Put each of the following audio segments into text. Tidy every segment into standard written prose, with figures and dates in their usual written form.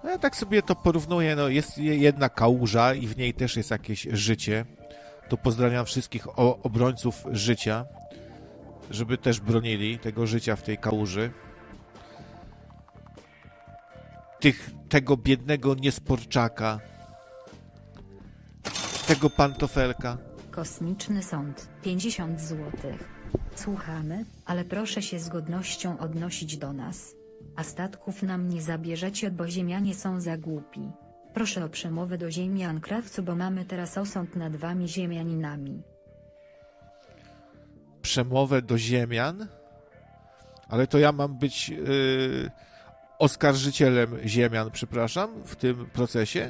No ja tak sobie to porównuję, no jest jedna kałuża i w niej też jest jakieś życie. To pozdrawiam wszystkich obrońców życia, żeby też bronili tego życia w tej kałuży. Tego biednego niesporczaka, tego pantofelka. Kosmiczny sąd, 50 złotych. Słuchamy, ale proszę się z godnością odnosić do nas. A statków nam nie zabierzecie, bo ziemianie są za głupi. Proszę o przemowę do ziemian, krawcu, bo mamy teraz osąd nad wami ziemianinami. Przemowę do ziemian? Ale to ja mam być oskarżycielem ziemian, przepraszam, w tym procesie?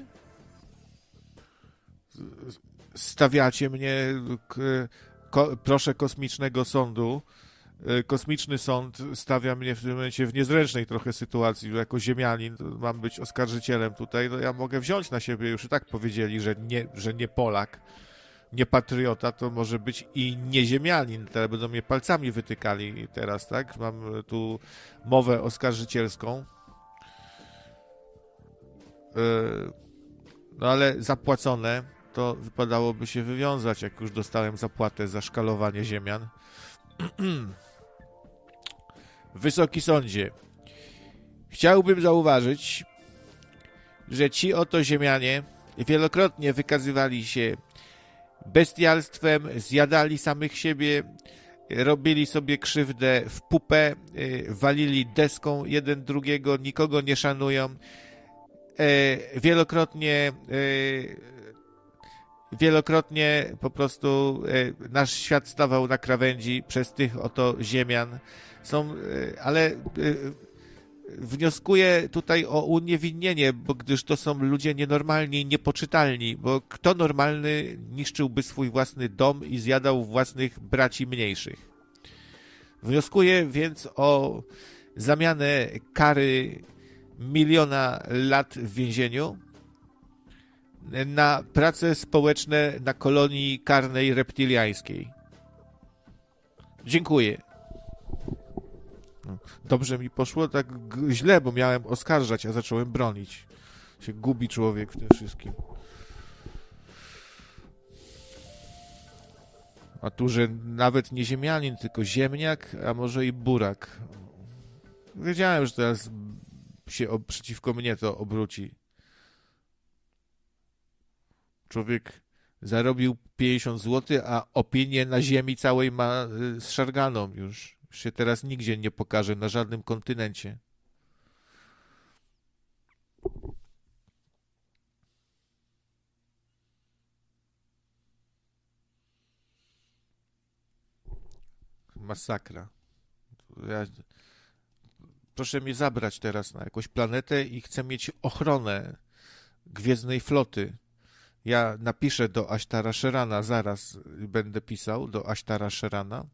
Stawiacie mnie, proszę kosmicznego sądu. Kosmiczny sąd stawia mnie w tym momencie w niezręcznej trochę sytuacji, że jako ziemianin mam być oskarżycielem tutaj. No ja mogę wziąć na siebie, już i tak powiedzieli, że nie Polak, nie patriota, to może być i nieziemianin. Teraz będą mnie palcami wytykali teraz, tak? Mam tu mowę oskarżycielską. No ale zapłacone, to wypadałoby się wywiązać, jak już dostałem zapłatę za szkalowanie ziemian. Wysoki sądzie, chciałbym zauważyć, że ci oto ziemianie wielokrotnie wykazywali się bestialstwem, zjadali samych siebie, robili sobie krzywdę w pupę, walili deską jeden drugiego, nikogo nie szanują. Wielokrotnie po prostu nasz świat stawał na krawędzi przez tych oto ziemian. Ale wnioskuję tutaj o uniewinnienie, bo gdyż to są ludzie nienormalni i niepoczytalni, bo kto normalny niszczyłby swój własny dom i zjadał własnych braci mniejszych? Wnioskuję więc o zamianę kary 1 000 000 lat w więzieniu na prace społeczne na kolonii karnej reptiliańskiej. Dziękuję. Dobrze mi poszło, tak źle, bo miałem oskarżać, a zacząłem bronić. Się gubi człowiek w tym wszystkim. A tu, że nawet nie ziemianin, tylko ziemniak, a może i burak. Wiedziałem, że teraz się przeciwko mnie to obróci. Człowiek zarobił 50 zł, a opinię na ziemi całej ma zszarganą już. Już się teraz nigdzie nie pokaże, na żadnym kontynencie. Masakra. Proszę mnie zabrać teraz na jakąś planetę i chcę mieć ochronę Gwiezdnej Floty. Ja napiszę do Ashtara Sherana, zaraz będę pisał do Ashtara Sherana.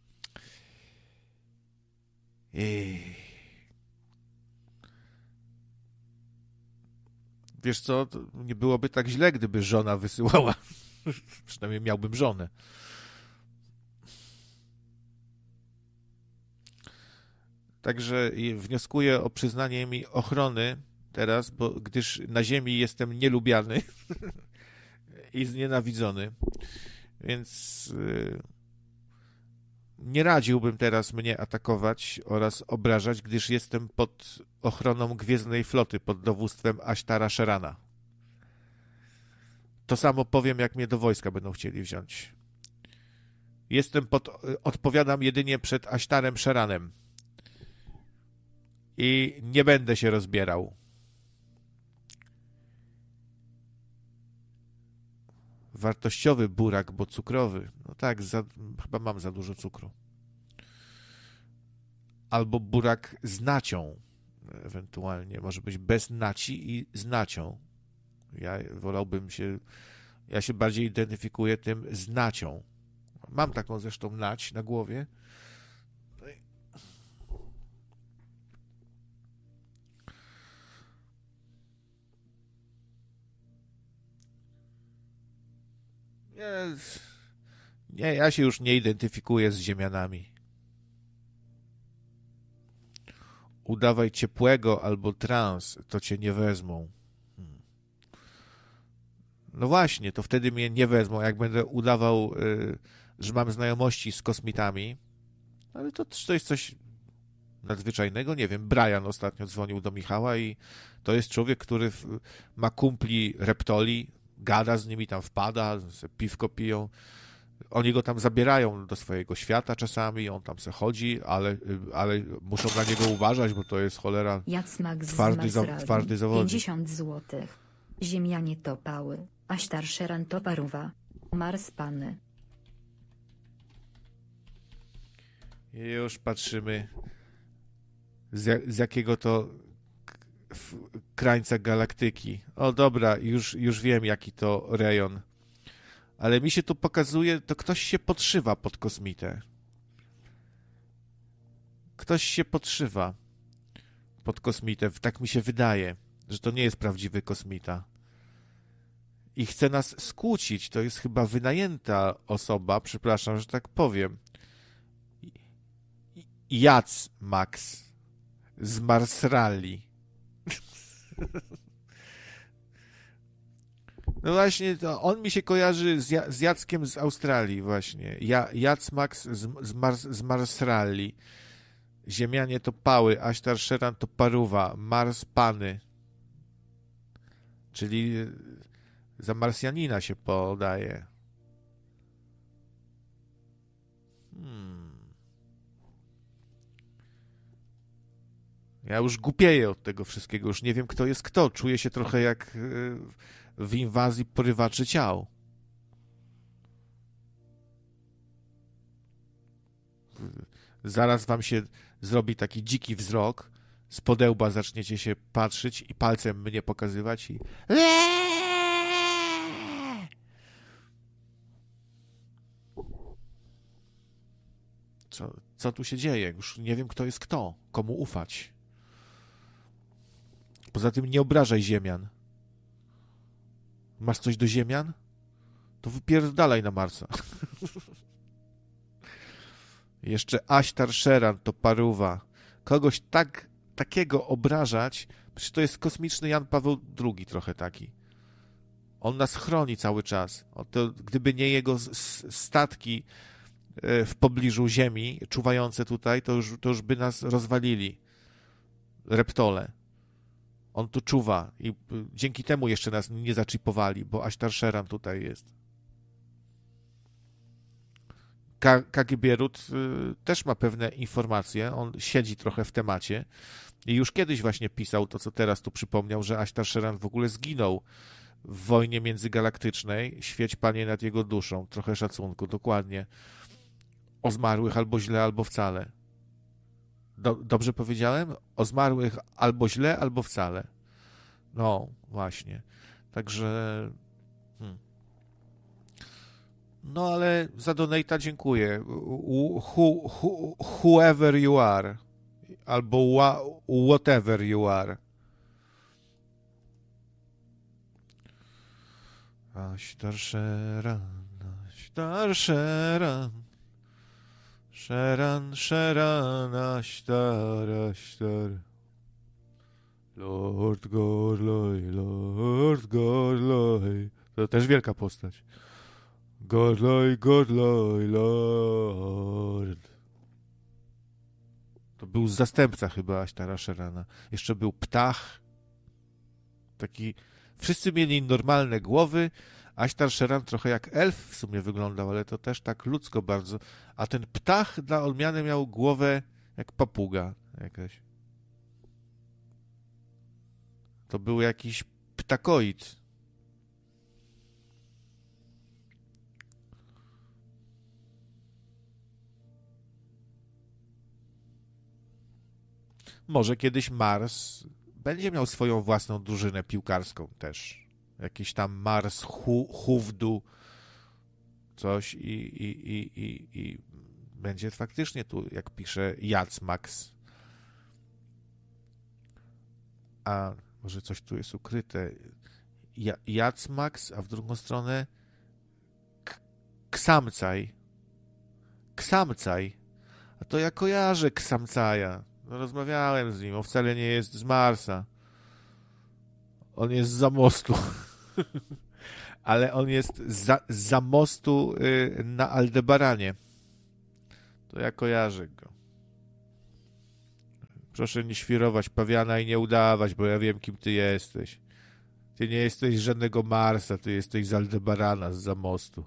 Wiesz co, to nie byłoby tak źle, gdyby żona wysyłała. Przynajmniej miałbym żonę. Także wnioskuję o przyznanie mi ochrony teraz, bo gdyż na ziemi jestem nielubiany i znienawidzony. Więc nie radziłbym teraz mnie atakować oraz obrażać, gdyż jestem pod ochroną Gwiezdnej Floty pod dowództwem Ashtara Sherana. To samo powiem, jak mnie do wojska będą chcieli wziąć. Odpowiadam jedynie przed Ashtarem Sheranem. I nie będę się rozbierał. Wartościowy burak, bo cukrowy. No tak, chyba mam za dużo cukru. Albo burak z nacią. Ewentualnie. Może być bez naci i z nacią. Ja się bardziej identyfikuję tym z nacią. Mam taką zresztą nać na głowie. Nie, ja się już nie identyfikuję z ziemianami. udawaj ciepłego albo trans, to cię nie wezmą. No właśnie, to wtedy mnie nie wezmą, jak będę udawał, że mam znajomości z kosmitami, ale to jest coś nadzwyczajnego, nie wiem. Brian ostatnio dzwonił do Michała i to jest człowiek, który ma kumpli reptoli, gada z nimi, tam wpada, piwko piją. Oni go tam zabierają do swojego świata czasami, on tam se chodzi, ale muszą na niego uważać, bo to jest cholera twardy zawodnik. 50 złotych. Ziemianie to pały, Aśtar Szeran to paruwa. Mars pany. Już patrzymy, z jakiego to krańca galaktyki. O dobra, już wiem, jaki to rejon. Ale mi się tu pokazuje, to ktoś się podszywa pod kosmitę. Ktoś się podszywa pod kosmitę. Tak mi się wydaje, że to nie jest prawdziwy kosmita. I chce nas skłócić. To jest chyba wynajęta osoba, przepraszam, że tak powiem. Jac Max z Marsralli. No właśnie, to on mi się kojarzy z Jackiem z Australii właśnie. Jac Max z Marsralli. Ziemianie to pały, Aśtar Szeran to paruwa, Mars pany. Czyli za Marsjanina się podaje. Ja już głupieję od tego wszystkiego, już nie wiem, kto jest kto. Czuję się trochę jak w inwazji porywaczy ciał. Zaraz wam się zrobi taki dziki wzrok, z podełba zaczniecie się patrzeć i palcem mnie pokazywać i... Co tu się dzieje? Już nie wiem, kto jest kto, komu ufać. Poza tym nie obrażaj ziemian. Masz coś do ziemian? To wypierdalaj na Marsa. Jeszcze Aśtar Szeran to paruwa. Kogoś takiego obrażać, przecież to jest kosmiczny Jan Paweł II trochę taki. On nas chroni cały czas. To, gdyby nie jego statki w pobliżu Ziemi, czuwające tutaj, to już by nas rozwalili. Reptole. On tu czuwa i dzięki temu jeszcze nas nie zaczipowali, bo Aśtar Szeran tutaj jest. Kagibierut też ma pewne informacje, on siedzi trochę w temacie i już kiedyś właśnie pisał to, co teraz tu przypomniał, że Aśtar Szeran w ogóle zginął w wojnie międzygalaktycznej. Świeć Panie nad jego duszą. Trochę szacunku, dokładnie. O zmarłych albo źle, albo wcale. Dobrze powiedziałem? O zmarłych albo źle, albo wcale. No, właśnie. Także... No, ale za donate'a dziękuję. Whoever you are. Albo whatever you are. Aśtar Szeran, Aśtar Szeran. Szeran, Szeran, Aśtar, Aśtar. Lord Gorloj, Lord Gorloj. To też wielka postać. Gorloj, Gorloj, Lord. To był zastępca chyba Aśtara Szerana. Jeszcze był Ptach. Taki... Wszyscy mieli normalne głowy. Aśtar Szeran trochę jak elf w sumie wyglądał, ale to też tak ludzko bardzo. A ten Ptach dla odmiany miał głowę jak papuga jakaś. To był jakiś ptakoid. Może kiedyś Mars będzie miał swoją własną drużynę piłkarską też. Jakiś tam Mars Hufdu coś i będzie faktycznie tu, jak pisze Jac Max. A może coś tu jest ukryte. Jac Max, a w drugą stronę Ksamcaj. Ksamcaj. A to ja kojarzę Ksamcaja. No, rozmawiałem z nim, on wcale nie jest z Marsa. On jest z Zamostu. Ale on jest z Zamostu na Aldebaranie. To ja kojarzę go. Proszę nie świrować pawiana i nie udawać, bo ja wiem, kim ty jesteś. Ty nie jesteś z żadnego Marsa, ty jesteś z Aldebarana, z Zamostu.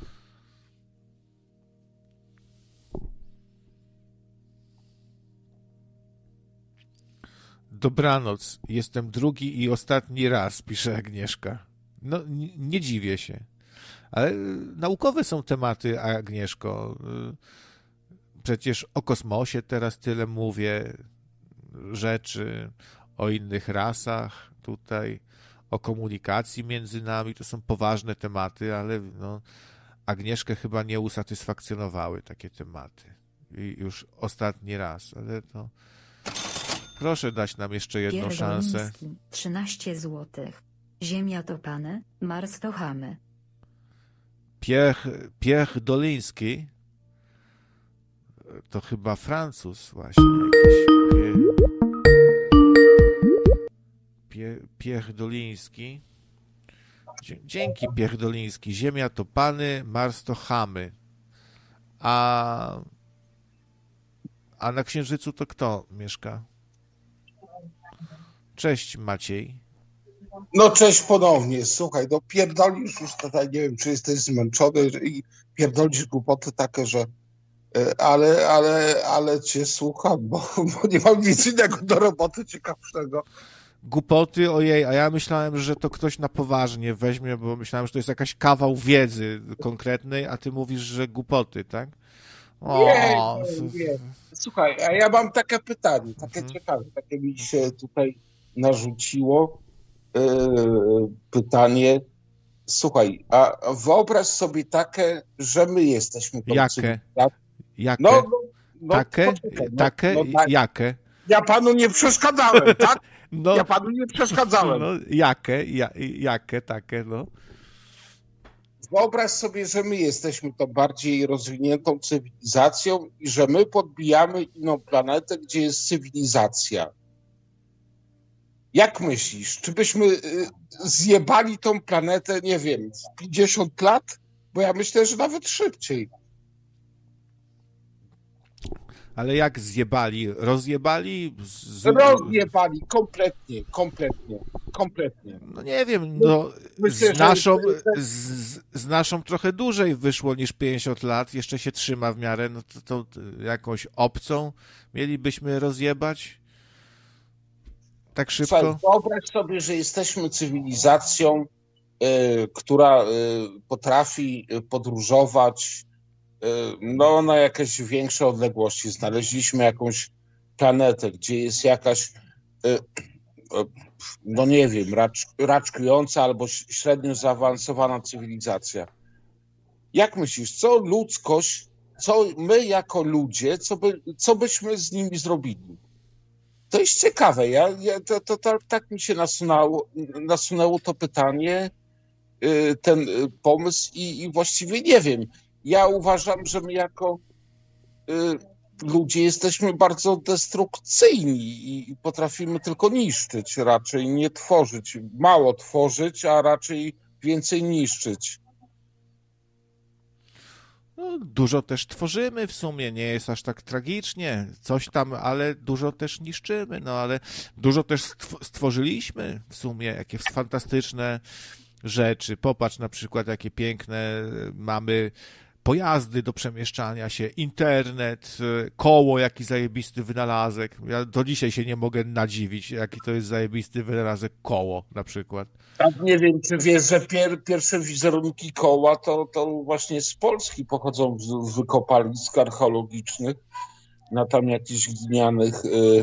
Dobranoc, jestem drugi i ostatni raz, pisze Agnieszka. No, nie dziwię się. Ale naukowe są tematy, Agnieszko. Przecież o kosmosie teraz tyle mówię, rzeczy, o innych rasach tutaj, o komunikacji między nami. To są poważne tematy, ale no, Agnieszkę chyba nie usatysfakcjonowały takie tematy. I już ostatni raz, ale to... Proszę dać nam jeszcze jedną szansę. 13 złotych. Ziemia to pane, Mars to chamy. Pierre Doliński to chyba Francuz właśnie jakiś. Pierre Doliński. Dzięki, Pierre Doliński. Ziemia to pany, Mars to chamy. A na Księżycu to kto mieszka? Cześć, Maciej. No cześć ponownie. Słuchaj, no pierdolisz już tutaj, nie wiem, czy jesteś zmęczony i pierdolisz głupoty takie, że ale cię słucham, bo nie mam nic innego do roboty ciekawszego. Głupoty, ojej, a ja myślałem, że to ktoś na poważnie weźmie, bo myślałem, że to jest jakaś kawał wiedzy konkretnej, a ty mówisz, że głupoty, tak? Nie. Słuchaj, a ja mam takie pytanie, takie ciekawe, takie mi się tutaj narzuciło pytanie. Słuchaj, a wyobraź sobie takie, że my jesteśmy tą Jakie? No, takie? poczekaj, Takie? Jakie? Ja panu nie przeszkadzałem, tak? No, Ja panu nie przeszkadzałem. No, jakie, takie, no. Wyobraź sobie, że my jesteśmy tą bardziej rozwiniętą cywilizacją i że my podbijamy inną planetę, gdzie jest cywilizacja. Jak myślisz, czy byśmy zjebali tą planetę, nie wiem, w 50 lat? Bo ja myślę, że nawet szybciej. Ale jak zjebali? Rozjebali? Rozjebali, kompletnie. No nie wiem, no myślę, z naszą trochę dłużej wyszło niż 50 lat, jeszcze się trzyma w miarę, no to jakąś obcą mielibyśmy rozjebać? Tak szybko? Słuchaj, wyobraź sobie, że jesteśmy cywilizacją, która potrafi podróżować no, na jakieś większe odległości. Znaleźliśmy jakąś planetę, gdzie jest jakaś, no nie wiem, raczkująca albo średnio zaawansowana cywilizacja. Jak myślisz, co ludzkość, co my jako ludzie, co byśmy z nimi zrobili? To jest ciekawe. Tak mi się nasunęło to pytanie, ten pomysł i właściwie nie wiem. Ja uważam, że my jako ludzie jesteśmy bardzo destrukcyjni i potrafimy tylko niszczyć, raczej nie tworzyć. Mało tworzyć, a raczej więcej niszczyć. No, dużo też tworzymy w sumie, nie jest aż tak tragicznie, coś tam, ale dużo też niszczymy, no ale dużo też stworzyliśmy w sumie, jakie fantastyczne rzeczy. Popatrz na przykład, jakie piękne mamy pojazdy do przemieszczania się, internet, koło, jaki zajebisty wynalazek. Ja do dzisiaj się nie mogę nadziwić, jaki to jest zajebisty wynalazek koło na przykład. Tak, nie wiem, czy wiesz, że pierwsze wizerunki koła to właśnie z Polski pochodzą z wykopalisk archeologicznych, na tam jakichś glinianych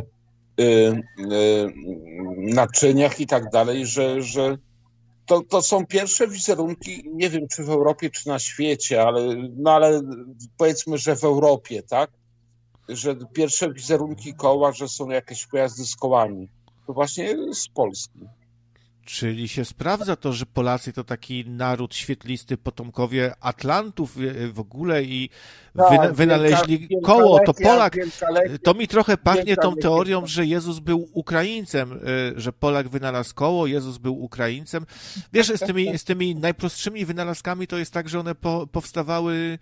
naczyniach i tak dalej, że to są pierwsze wizerunki, nie wiem, czy w Europie, czy na świecie, ale powiedzmy, że w Europie, tak? Że pierwsze wizerunki koła, że są jakieś pojazdy z kołami. To właśnie z Polski. Czyli się sprawdza to, że Polacy to taki naród świetlisty, potomkowie Atlantów w ogóle i Tak, wynaleźli wielka koło. To Legia, Polak, wielka Legia, to mi trochę pachnie wielka tą Legia. teorią, że Jezus był Ukraińcem, że Polak wynalazł koło, Jezus był Ukraińcem. Wiesz, z tymi najprostszymi wynalazkami to jest tak, że one powstawały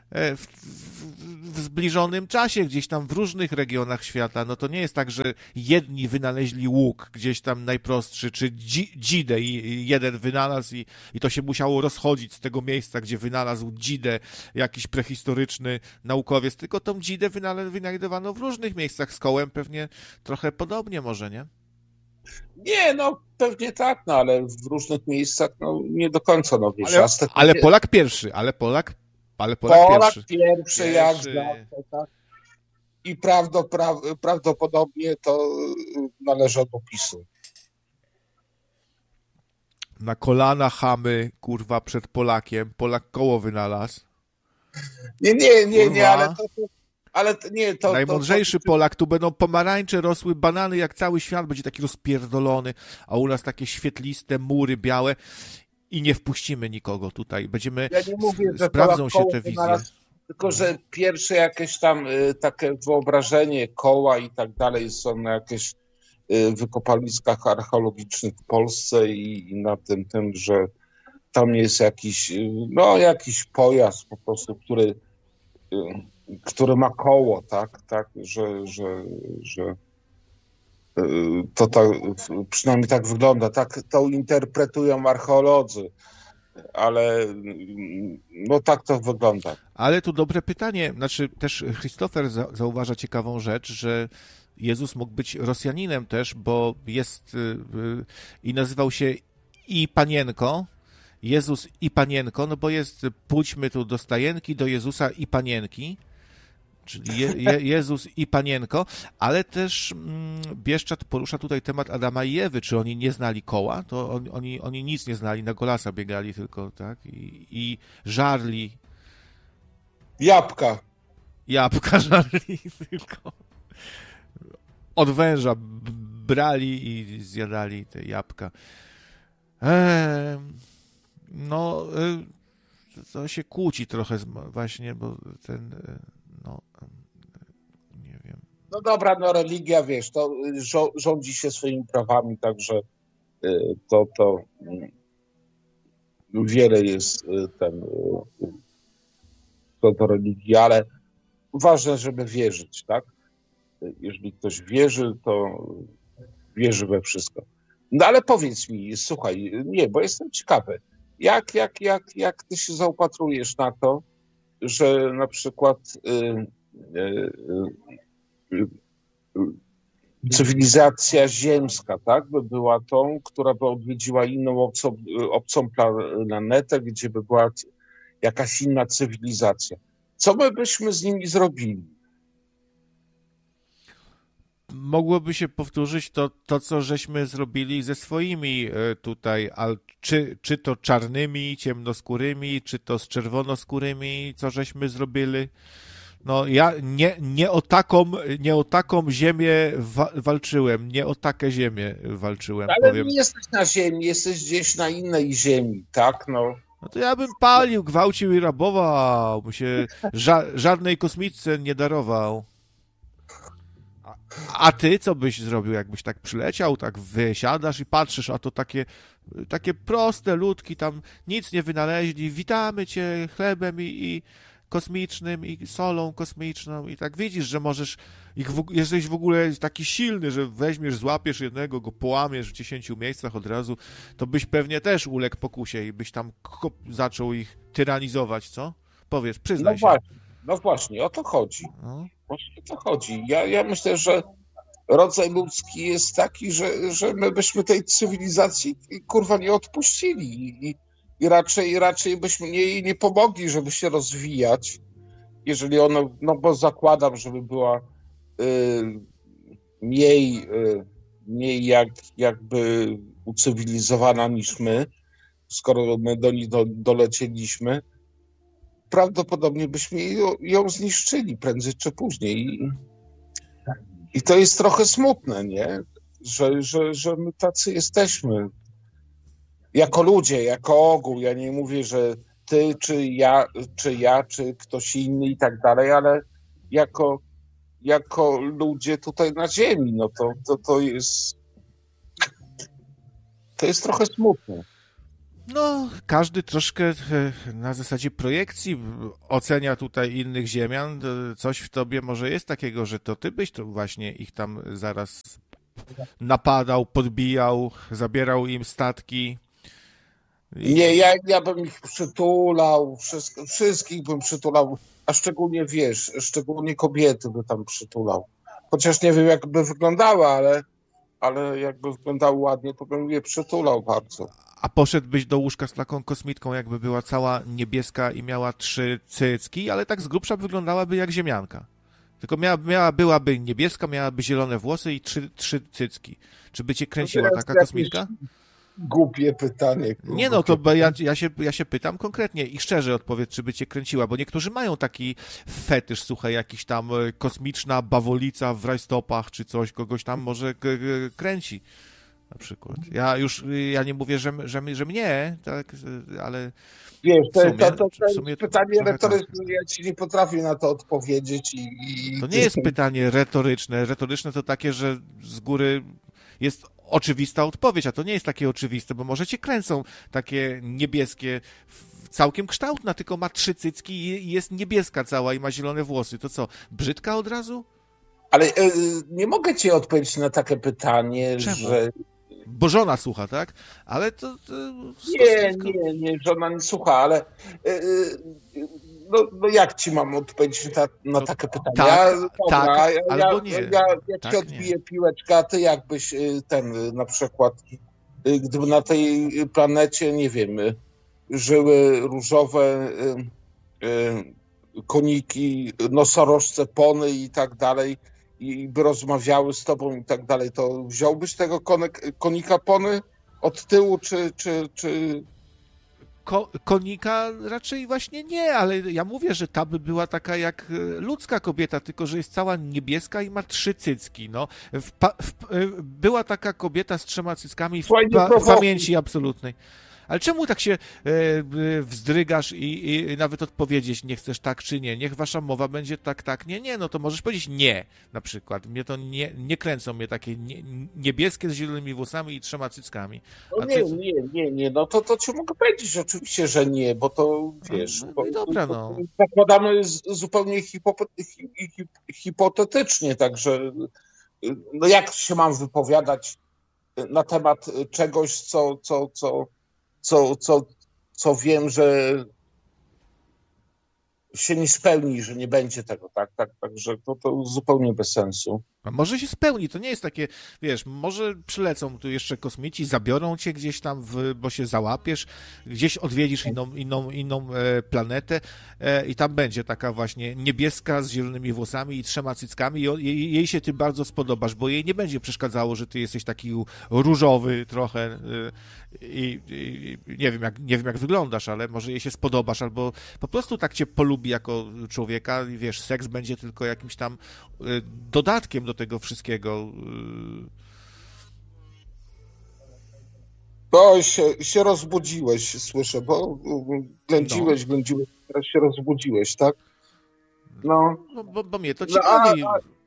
w zbliżonym czasie, gdzieś tam w różnych regionach świata. No to nie jest tak, że jedni wynaleźli łuk gdzieś tam najprostszy, czy dzidę i jeden wynalazł i to się musiało rozchodzić z tego miejsca, gdzie wynalazł dzidę jakiś prehistoryczny naukowiec, tylko tą dzidę wynajdowano w różnych miejscach z kołem, pewnie trochę podobnie może, nie? Nie, no pewnie tak, no ale w różnych miejscach no nie do końca, no wiesz. Ale Polak pierwszy, Polak pierwszy jak zawsze, tak? I prawdopodobnie to należy do PiS-u. Na kolana chamy, kurwa, przed Polakiem. Polak koło wynalazł. Nie, ale to... Najmądrzejszy Polak, tu będą pomarańcze rosły, banany, jak cały świat będzie taki rozpierdolony, a u nas takie świetliste mury białe i nie wpuścimy nikogo tutaj. Będziemy, ja nie mówię, że sprawdzą się te wizje. Tylko, że pierwsze jakieś tam takie wyobrażenie koła i tak dalej są na jakieś wykopaliskach archeologicznych w Polsce i na tym, że tam jest jakiś pojazd po prostu, który ma koło, tak, że to tak, przynajmniej tak wygląda, tak to interpretują archeolodzy, ale no tak to wygląda. Ale tu dobre pytanie, znaczy też Christopher zauważa ciekawą rzecz, że Jezus mógł być Rosjaninem też, bo jest i nazywał się i Panienko, Jezus i Panienko, no bo jest, pójdźmy tu do Stajenki, do Jezusa i Panienki, czyli Jezus i Panienko, ale też Bieszczad porusza tutaj temat Adama i Ewy, czy oni nie znali koła, to oni nic nie znali, na golasa biegali tylko, tak, i żarli. Jabłka żarli tylko. Od węża brali i zjadali te jabłka. No, to się kłóci trochę właśnie, bo nie wiem. No dobra, no religia, wiesz, to rządzi się swoimi prawami, także to wiele jest do religii, ale ważne, żeby wierzyć, tak? Jeżeli ktoś wierzy, to wierzy we wszystko. No ale powiedz mi, słuchaj, nie, bo jestem ciekawy, jak ty się zaopatrujesz na to, że na przykład cywilizacja ziemska, tak, by była tą, która by odwiedziła inną obcą planetę, gdzie by była jakaś inna cywilizacja. Co my byśmy z nimi zrobili? Mogłoby się powtórzyć to, co żeśmy zrobili ze swoimi tutaj, czy to czarnymi, ciemnoskórymi, czy to z czerwonoskórymi, co żeśmy zrobili. No ja nie o taką ziemię walczyłem, nie o takie ziemię walczyłem. Ale powiem. nie jesteś na ziemi, jesteś gdzieś na innej ziemi, tak? No to ja bym palił, gwałcił i rabował, by się żadnej kosmitce nie darował. A ty co byś zrobił, jakbyś tak przyleciał, tak wysiadasz i patrzysz, a to takie proste ludki, tam nic nie wynaleźli, witamy cię chlebem i kosmicznym i solą kosmiczną i tak widzisz, że możesz jesteś w ogóle taki silny, że weźmiesz, złapiesz jednego, go połamiesz w 10 miejscach od razu, to byś pewnie też uległ pokusie i byś tam zaczął ich tyranizować, co? Powiedz, przyznaj się. No właśnie, o to chodzi. No. Właśnie o to chodzi. Ja myślę, że rodzaj ludzki jest taki, że my byśmy tej cywilizacji kurwa nie odpuścili i raczej byśmy jej nie pomogli, żeby się rozwijać, jeżeli ona, no bo zakładam, żeby była mniej jakby ucywilizowana niż my, skoro my do niej dolecieliśmy, prawdopodobnie byśmy ją zniszczyli prędzej czy później. I to jest trochę smutne, nie? Że my tacy jesteśmy. jako ludzie, jako ogół. Ja nie mówię, że ty, czy ja, czy ktoś inny i tak dalej, ale jako ludzie tutaj na ziemi, no to jest trochę smutne. No, każdy troszkę na zasadzie projekcji ocenia tutaj innych ziemian. Coś w tobie może jest takiego, że to ty byś to właśnie ich tam zaraz napadał, podbijał, zabierał im statki. Nie, ja bym ich przytulał, wszystkich bym przytulał, a szczególnie szczególnie kobiety by tam przytulał. Chociaż nie wiem, jak by wyglądały, ale jakby wyglądały ładnie, to bym je przytulał bardzo. A poszedłbyś do łóżka z taką kosmitką, jakby była cała niebieska i miała 3 cycki, ale tak z grubsza wyglądałaby jak ziemianka. Tylko byłaby niebieska, miałaby zielone włosy i 3 cycki. Czy by cię kręciła taka kosmitka? Głupie pytanie. Nie no, to ja się pytam konkretnie i szczerze odpowiedz, czy by cię kręciła, bo niektórzy mają taki fetysz, słuchaj, jakiś tam kosmiczna bawolica w rajstopach, czy coś, kogoś tam może kręci. Na przykład. Ja nie mówię, że mnie, tak, ale wiesz, w sumie pytanie retoryczne, ja ci nie potrafię na to odpowiedzieć. To nie jest pytanie retoryczne. Retoryczne to takie, że z góry jest oczywista odpowiedź, a to nie jest takie oczywiste, bo może cię kręcą takie niebieskie, całkiem kształtna, tylko ma 3 cycki i jest niebieska cała i ma zielone włosy. To co, brzydka od razu? Ale nie mogę ci odpowiedzieć na takie pytanie, czemu? Że... Bo żona słucha, tak? Ale to Nie, żona nie słucha, ale no jak ci mam odpowiedzieć na takie pytanie? Tak, albo nie. Ja ci odbiję piłeczkę, a ty jakbyś na przykład, gdyby na tej planecie, nie wiem, żyły różowe koniki, nosorożce, pony i tak dalej, i by rozmawiały z tobą i tak dalej, to wziąłbyś tego konika pony od tyłu, czy... Konika raczej właśnie nie, ale ja mówię, że ta by była taka jak ludzka kobieta, tylko że jest cała niebieska i ma 3 cycki, no. Była taka kobieta z 3 cyckami w pamięci absolutnej. Ale czemu tak się wzdrygasz i nawet odpowiedzieć nie chcesz tak czy nie? Niech wasza mowa będzie tak, nie, no to możesz powiedzieć nie, na przykład. Mnie to nie kręcą mnie takie niebieskie z zielonymi włosami i 3 cyckami. No nie, no to ci mogę powiedzieć oczywiście, że nie, bo to wiesz... No i dobra, no. Zakładamy zupełnie hipotetycznie, także no jak się mam wypowiadać na temat czegoś, co wiem, że się nie spełni, że nie będzie tego, tak? Także to zupełnie bez sensu. A może się spełni, to nie jest takie, wiesz, może przylecą tu jeszcze kosmici, zabiorą cię gdzieś tam, bo się załapiesz, gdzieś odwiedzisz inną planetę i tam będzie taka właśnie niebieska z zielonymi włosami i 3 cyckami i jej się ty bardzo spodobasz, bo jej nie będzie przeszkadzało, że ty jesteś taki różowy trochę i nie wiem jak wyglądasz, ale może jej się spodobasz, albo po prostu tak cię polubi jako człowieka i wiesz, seks będzie tylko jakimś tam dodatkiem do tego wszystkiego. Bo się rozbudziłeś, słyszę, bo ględziłeś, teraz się rozbudziłeś, tak? No bo mnie to ciekawi.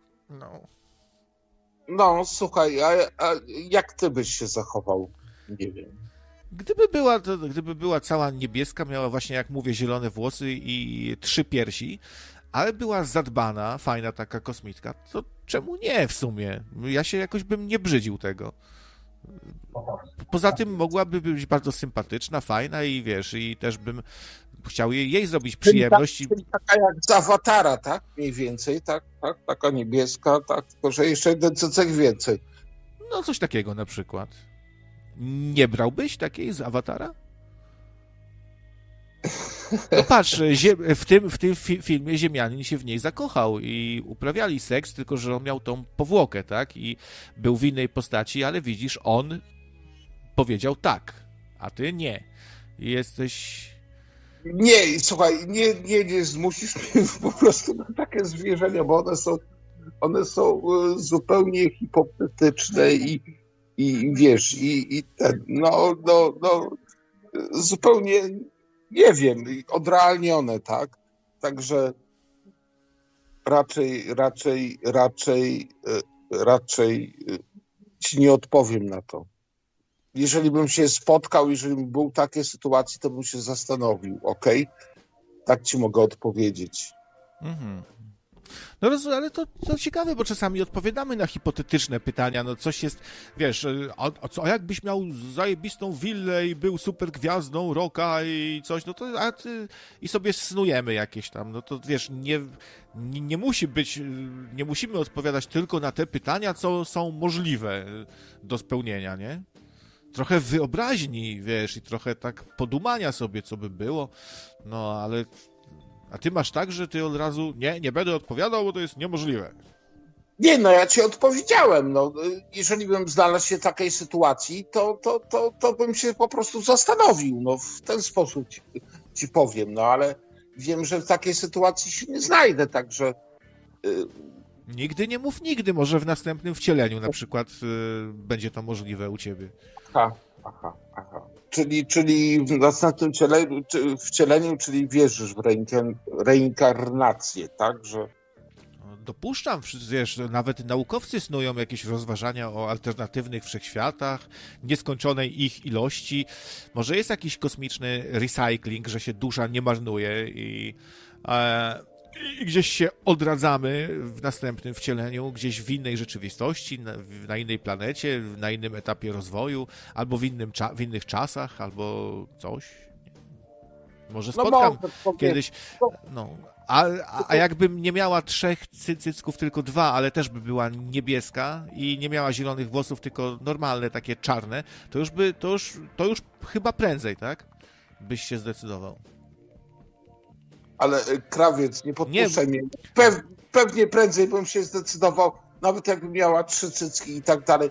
No, słuchaj, a jak ty byś się zachował? Nie wiem. Gdyby była cała niebieska, miała właśnie, jak mówię, zielone włosy i 3 piersi, ale była zadbana, fajna taka kosmitka, to czemu nie w sumie? Ja się jakoś bym nie brzydził tego. Poza tym mogłaby być bardzo sympatyczna, fajna i wiesz, i też bym chciał jej zrobić przyjemność. Czyli taka jak z Awatara, tak? Mniej więcej, tak? Taka niebieska, tak? Tylko że jeszcze 1 cycek więcej. No coś takiego na przykład. Nie brałbyś takiej z Awatara? No patrz, w tym filmie ziemianin się w niej zakochał i uprawiali seks, tylko że on miał tą powłokę, tak? I był w innej postaci, ale widzisz, on powiedział tak, a ty nie. Jesteś... Nie, słuchaj, nie zmusisz mnie po prostu na takie zwierzenia, bo one są zupełnie hipotetyczne i wiesz, no, zupełnie, nie wiem, odrealnione, tak? Także raczej ci nie odpowiem na to. Jeżeli bym się spotkał, jeżeli bym był w takiej sytuacji, to bym się zastanowił, okej? Tak ci mogę odpowiedzieć. Mhm. No ale to ciekawe, bo czasami odpowiadamy na hipotetyczne pytania, no coś jest, wiesz, a jakbyś miał zajebistą willę i był super gwiazdą rocka i coś, no to i sobie snujemy jakieś tam, no to wiesz, nie musi być, nie musimy odpowiadać tylko na te pytania, co są możliwe do spełnienia, nie? Trochę wyobraźni, wiesz, i trochę tak podumania sobie, co by było, no ale... A ty masz tak, że ty od razu, nie będę odpowiadał, bo to jest niemożliwe. Nie, no ja ci odpowiedziałem, no. Jeżeli bym znalazł się w takiej sytuacji, to bym się po prostu zastanowił, no w ten sposób ci powiem, no ale wiem, że w takiej sytuacji się nie znajdę, także... Nigdy nie mów nigdy, może w następnym wcieleniu na przykład będzie to możliwe u ciebie. Aha. Czyli w następnym wcieleniu, czyli wierzysz w reinkarnację, tak? Że... Dopuszczam, wiesz, nawet naukowcy snują jakieś rozważania o alternatywnych wszechświatach, nieskończonej ich ilości. Może jest jakiś kosmiczny recycling, że się dusza nie marnuje i gdzieś się odradzamy w następnym wcieleniu, gdzieś w innej rzeczywistości, na innej planecie, na innym etapie rozwoju, albo w innych czasach, albo coś. Może spotkam kiedyś... No. A jakbym nie miała 3 cycków, tylko 2, ale też by była niebieska i nie miała zielonych włosów, tylko normalne, takie czarne, to już chyba prędzej, tak? Byś się zdecydował. Ale krawiec, nie podpuszczaj mnie. Pewnie prędzej bym się zdecydował, nawet jakbym miała 3 cycki i tak dalej.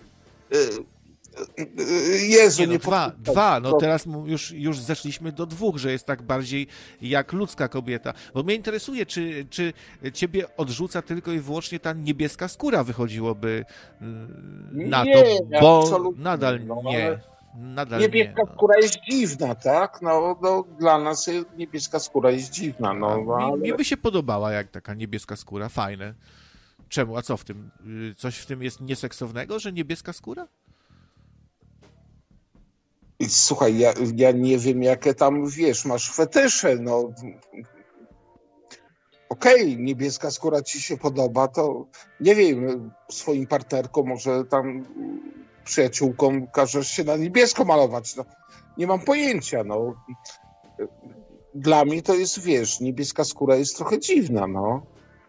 Jezu, nie dwa. No teraz już zeszliśmy do 2, że jest tak bardziej jak ludzka kobieta. Bo mnie interesuje, czy ciebie odrzuca tylko i wyłącznie ta niebieska skóra, wychodziłoby na to, bo nadal nie. Niebieska skóra jest dziwna, tak? No, dla nas niebieska skóra jest dziwna. Ale... Mnie by się podobała jak taka niebieska skóra, fajne. Czemu? A co w tym? Coś w tym jest nieseksownego, że niebieska skóra? Słuchaj, ja nie wiem, jakie tam, wiesz, masz fetysze, no. Okej, niebieska skóra ci się podoba, to nie wiem, swoim partnerkom, może tam przyjaciółkom każesz się na niebiesko malować, no. Nie mam pojęcia, no. Dla mnie to jest, wiesz, niebieska skóra jest trochę dziwna, no.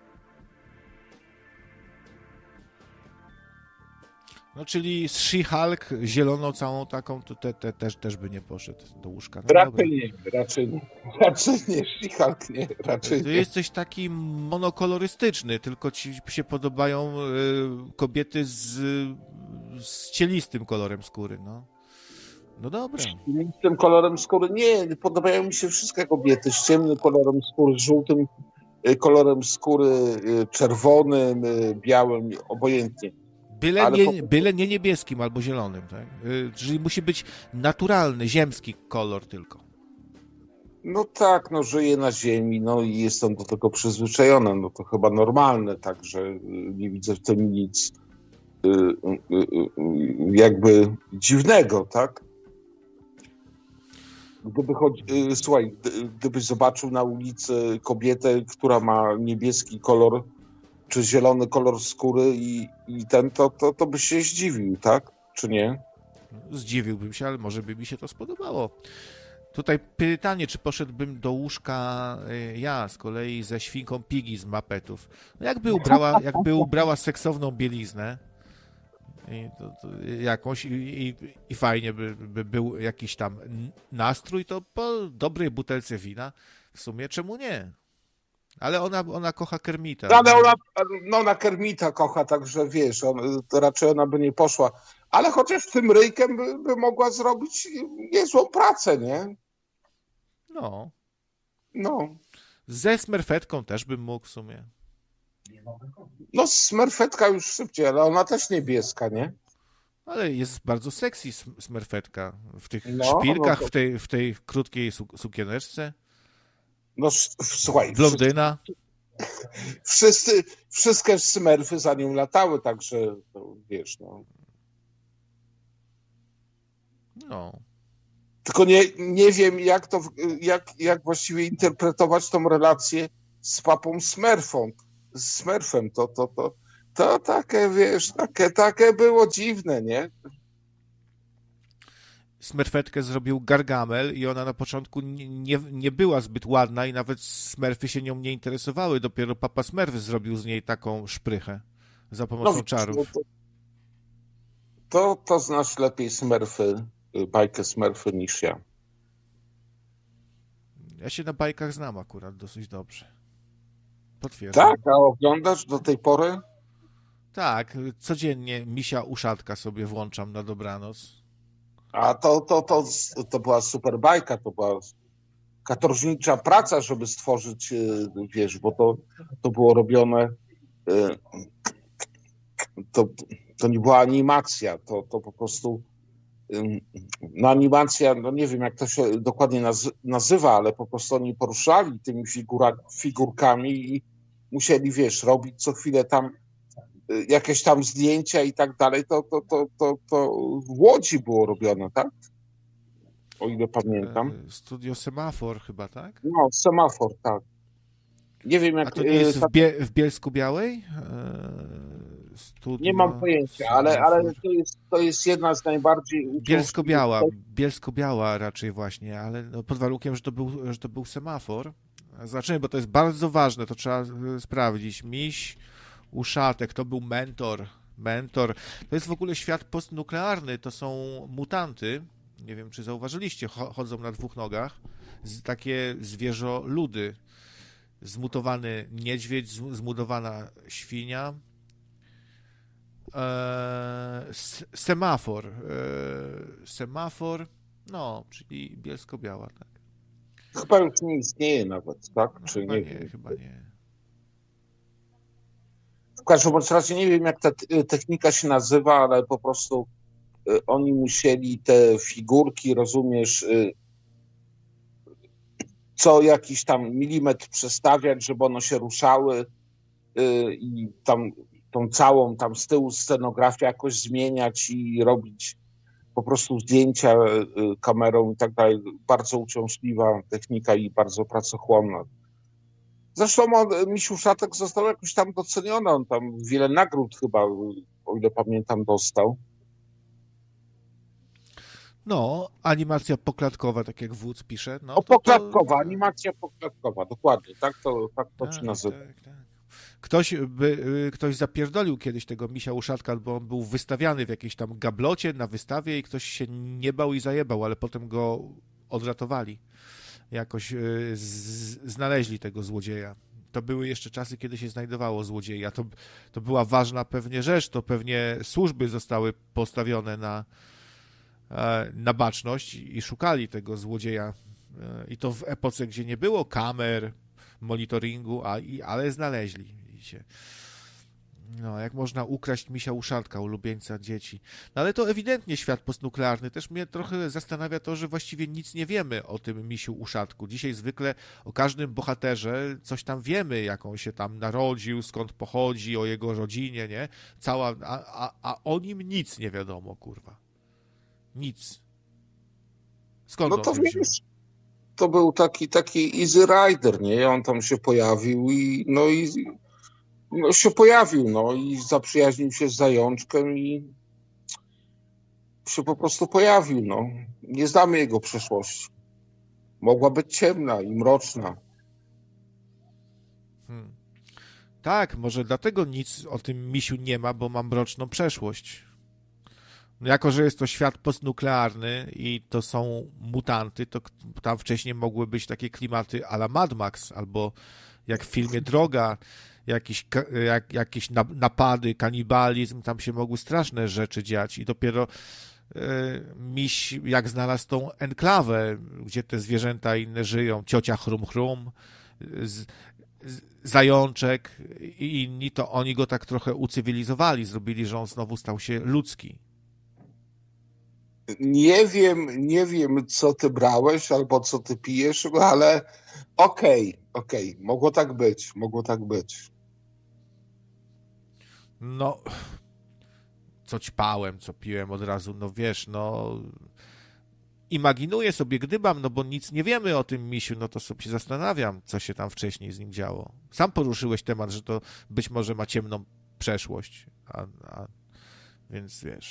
No, czyli z She-Hulk zieloną całą taką, to też by nie poszedł do łóżka. No, raczej nie. She-Hulk nie, raczej Ty nie. jesteś taki monokolorystyczny, tylko ci się podobają kobiety z cielistym kolorem skóry, no. No dobra. Z tym kolorem skóry nie, podobają mi się wszystkie kobiety z ciemnym kolorem skóry, z żółtym kolorem skóry, czerwonym, białym, obojętnie. Byle nie niebieskim albo zielonym, tak? Czyli musi być naturalny, ziemski kolor tylko. No tak, no żyję na ziemi, no i jestem do tego przyzwyczajony, no to chyba normalne, także nie widzę w tym nic jakby dziwnego, tak? Słuchaj, gdybyś zobaczył na ulicy kobietę, która ma niebieski kolor czy zielony kolor skóry i to byś się zdziwił, tak? Czy nie? Zdziwiłbym się, ale może by mi się to spodobało. Tutaj pytanie, czy poszedłbym do łóżka ja z kolei ze świnką Piggy z Muppetów. No jakby ubrała seksowną bieliznę jakąś i fajnie by był jakiś tam nastrój, to po dobrej butelce wina w sumie czemu nie? Ale ona kocha Kermita. Ale ona Kermita kocha, także wiesz, to raczej ona by nie poszła. Ale chociaż tym ryjkiem by mogła zrobić niezłą pracę, nie? No. Ze smerfetką też bym mógł w sumie. No smerfetka już szybciej, ale ona też niebieska, nie? Ale jest bardzo sexy smerfetka. W tych No, szpilkach, no w tej krótkiej sukieneczce. no słuchaj, Blondyna. wszystkie smerfy za nią latały, także to, wiesz, no. No. Tylko nie wiem, jak właściwie interpretować tą relację z papą Smurfem. To takie, wiesz, takie było dziwne, nie? Smerfetkę zrobił Gargamel i ona na początku nie była zbyt ładna i nawet Smurfy się nią nie interesowały. Dopiero Papa Smurf zrobił z niej taką szprychę za pomocą czarów. To znasz lepiej bajkę Smurfy niż ja. Ja się na bajkach znam akurat dosyć dobrze. Potwierdzam. Tak? A oglądasz do tej pory? Tak, codziennie Misia Uszatka sobie włączam na dobranoc. A to była super bajka, to była katorżnicza praca, żeby stworzyć, wiesz, bo to było robione, to nie była animacja, to po prostu, no animacja, no nie wiem jak to się dokładnie nazywa, ale po prostu oni poruszali tymi figurkami i musieli, wiesz, robić co chwilę tam jakieś tam zdjęcia i tak dalej, to w Łodzi było robione, tak? O ile pamiętam. Studio Semafor chyba, tak? No, Semafor, tak. Nie wiem jak... A to nie jest w Bielsku Białej? Studio nie mam pojęcia, ale to jest jedna z najbardziej... Bielsko-Biała raczej właśnie, ale no pod warunkiem, że to był Semafor. Zobaczymy, bo to jest bardzo ważne, to trzeba sprawdzić. Miś Uszatek, to był mentor. To jest w ogóle świat postnuklearny, to są mutanty, nie wiem czy zauważyliście, chodzą na dwóch nogach, takie zwierzoludy, zmutowany niedźwiedź, zmutowana świnia, semafor, no, czyli Bielsko-Biała, tak. Chyba już nie istnieje nawet, tak? No, czy chyba nie? Chyba nie. W każdym razie nie wiem, jak ta technika się nazywa, ale po prostu oni musieli te figurki, rozumiesz, co jakiś tam milimetr przestawiać, żeby one się ruszały i tam tą całą tam z tyłu scenografię jakoś zmieniać i robić po prostu zdjęcia kamerą i tak dalej. Bardzo uciążliwa technika i bardzo pracochłonna. Zresztą Misiu Uszatek został jakoś tam doceniony, on tam wiele nagród chyba, o ile pamiętam, dostał. No, animacja poklatkowa, tak jak Wódz pisze. No, poklatkowa, animacja poklatkowa, dokładnie, tak to się nazywa. Tak. Ktoś zapierdolił kiedyś tego Misia Uszatka, bo on był wystawiany w jakiejś tam gablocie na wystawie i ktoś się nie bał i zajebał, ale potem go odratowali. Jakoś znaleźli tego złodzieja. To były jeszcze czasy, kiedy się znajdowało złodzieja. To była ważna pewnie rzecz, to pewnie służby zostały postawione na baczność i szukali tego złodzieja. I to w epoce, gdzie nie było kamer, monitoringu, ale znaleźli. Widzicie. No, jak można ukraść Misia Uszatka, ulubieńca dzieci. No ale to ewidentnie świat postnuklearny. Też mnie trochę zastanawia to, że właściwie nic nie wiemy o tym Misiu Uszatku. Dzisiaj zwykle o każdym bohaterze coś tam wiemy, jak on się tam narodził, skąd pochodzi, o jego rodzinie, nie? A o nim nic nie wiadomo, kurwa. Nic. Skąd no on to się wziął? wiesz, to był taki Easy Rider, nie? On tam się pojawił i się pojawił, i zaprzyjaźnił się z Zajączkiem i się po prostu pojawił, Nie znamy jego przeszłości. Mogła być ciemna i mroczna. Tak, może dlatego nic o tym misiu nie ma, bo ma mroczną przeszłość. No jako, że jest to świat postnuklearny i to są mutanty, to tam wcześniej mogły być takie klimaty a la Mad Max, albo jak w filmie Droga, jakieś napady, kanibalizm, tam się mogły straszne rzeczy dziać i dopiero miś jak znalazł tą enklawę, gdzie te zwierzęta inne żyją, ciocia Chrum Chrum, Zajączek i inni, to oni go tak trochę ucywilizowali, zrobili, że on znowu stał się ludzki. Nie wiem, co ty brałeś albo co ty pijesz, ale okej, mogło tak być. No, co ćpałem, co piłem od razu, no wiesz, no imaginuję sobie, gdybam, no bo nic nie wiemy o tym misiu, no to sobie się zastanawiam, co się tam wcześniej z nim działo. Sam poruszyłeś temat, że to być może ma ciemną przeszłość, więc wiesz.